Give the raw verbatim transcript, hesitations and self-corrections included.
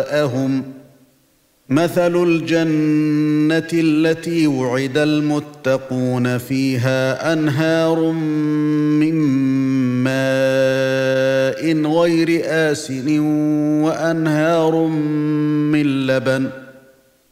جزاءهم مثل الجنة التي وعد المتقون فيها أنهار من ماء غير آسن وأنهار من لبن